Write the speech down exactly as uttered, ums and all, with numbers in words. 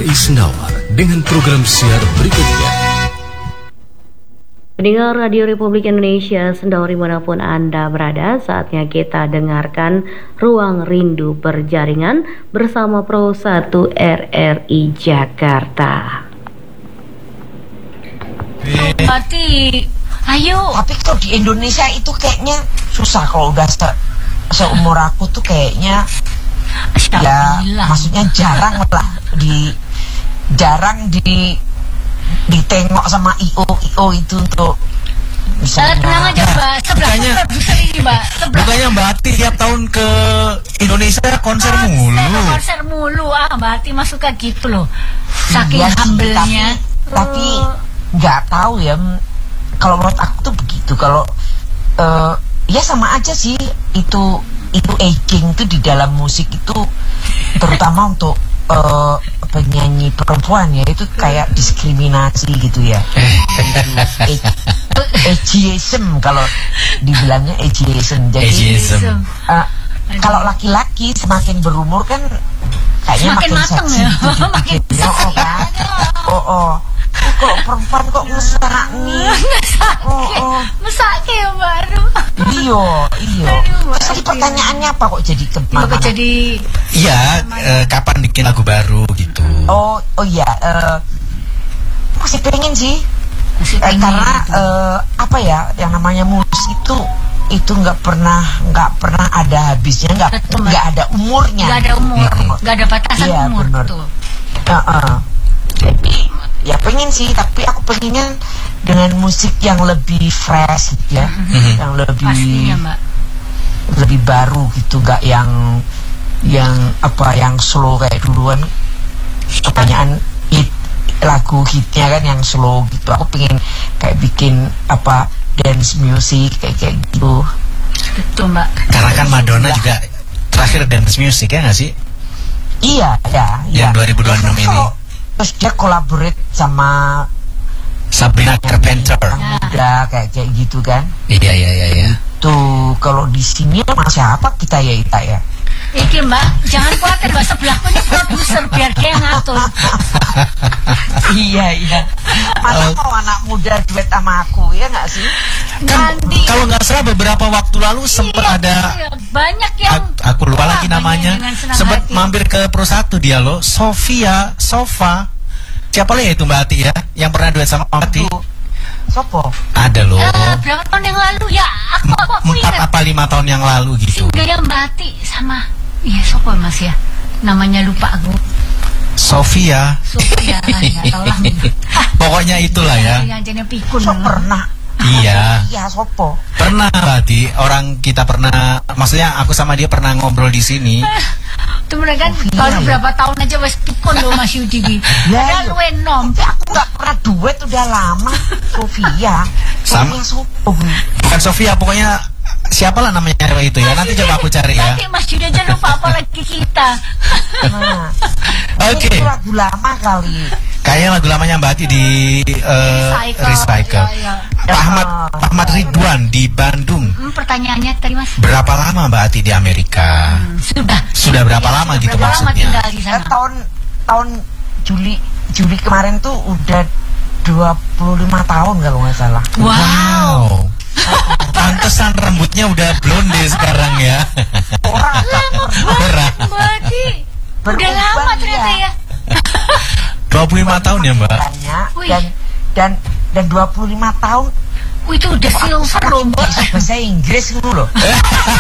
R I Sendawar dengan program siar berikutnya. Pendengar Radio Republik Indonesia Sendawar dimanapun Anda berada, saatnya kita dengarkan Ruang Rindu Berjaringan bersama Pro satu R R I Jakarta. Berarti, ayo. Tapi kalau di Indonesia itu kayaknya susah kalau udah se seumur aku tuh kayaknya ya, maksudnya jarang lah di jarang di ditengok sama I O I O itu untuk misalnya. Tenang aja Mbak, sebelah produser ini Mbak. Bukannya Mbak Ati tiap tahun ke Indonesia konser ah, mulu. Konser mulu ah, Mbak Ati masuk kayak gitu loh. Saking ya, humble-nya. Tapi nggak tahu ya. Kalau menurut aku tuh begitu. Kalau uh, ya sama aja sih itu itu aging tuh di dalam musik itu, terutama untuk uh, penyanyi perempuan ya, itu kayak diskriminasi gitu ya. Ageism kalau dibilangnya ageism. Jadi uh, kalau laki-laki semakin berumur kan kayaknya semakin makin mateng seksi ya. gitu, Makin gitu. Oh kan? Oh oh. Kok perempuan kok ngesak nih? Oh oh. Mesake ya baru. Iyo, iyo. Jadi pertanyaannya apa kok jadi kemana? Kok jadi iya, eh, kapan bikin lagu baru gitu. Oh, oh iya, eh, masih pengen sih. Masih eh, pengen karena gitu. eh, apa ya, yang namanya musik itu itu nggak pernah nggak pernah ada habisnya, nggak nggak ada umurnya. Nggak ada umur, nggak ada batasan iya, umur bener. tuh. Uh -uh. Jadi ya pengen sih, tapi aku pengennya dengan musik yang lebih fresh gitu ya, mm-hmm. yang lebih pastinya, Mbak. lebih baru gitu, nggak yang yang apa yang slow kayak duluan. Kebanyakan hit lagu hitnya kan yang slow gitu. Aku pengen kayak bikin apa dance music kayak kayak gitu. Betul Mbak. Karena kan Madonna juga terakhir dance music ya nggak sih? Iya ya. Yang ya. dua ribu dua puluh enam ini. Terus dia collaborate sama Sabrina Carpenter. Udah kayak kayak gitu kan. Iya iya iya iya. Tuh kalau di sini sama siapa kita ya Ita ya? Iki Mbak, jangan khawatir Mbak, sebelahku ini produser biar dia ngatur. Iya iya. Masa mau anak muda duet sama aku ya nggak sih? Kan kalau nggak salah beberapa waktu lalu sempat iya, ada iya, banyak yang aku, aku lupa lagi namanya. Sempat mampir ke Pro satu dia loh, Sofia, Sofa. Siapa lah ya itu Mbak Ati ya, yang pernah duet sama Mbak Ati? Sopo? Ada loh. Uh, berapa tahun yang lalu ya? Aku aku, aku Empat apa lima tahun yang lalu gitu. Singgah yang Mbak Ati sama, iya Sopo Mas ya, namanya lupa aku. Sofia. Sofia, nggak tahu lah. Pokoknya itulah ya. Yang jenis pikun. So pernah. Iya. Iya Sopo. Pernah berarti orang kita pernah, maksudnya aku sama dia pernah ngobrol di sini. Itu mereka kan baru berapa tahun aja wes pikun loh Mas Yudi. Ya, lu enom. tapi aku nggak pernah duet udah lama. Sofia. Sama. Sopo. Bukan Sofia, pokoknya siapalah namanya itu ya. Nanti coba aku cari ya. Nanti Mas Yudi aja lupa apalagi kita. Nah, Oke. itu lagu lama kali. Kayaknya lagu lamanya Mbak Ati di uh, Recycle. Recycle. Ya, ya. Pak Ahmad, Pak Ahmad Ridwan di Bandung. Hmm, pertanyaannya tadi Mas. Berapa lama Mbak Ati di Amerika? Hmm, sudah. Sudah berapa Ya, lama sudah gitu berapa maksudnya? lama tinggal di sana? Eh, tahun tahun Juli Juli kemarin tuh udah dua puluh lima tahun kalau nggak salah. Wow. Pantesan rambutnya udah blonde sekarang ya. Orang Lama banget Mbak Ati. Udah lama ternyata ya. dua puluh lima tahun ya Mbak? banyak Wih. dan dan dan dua puluh lima tahun Wih, itu udah silver loh Mbak. bisa bahasa Inggris dulu loh.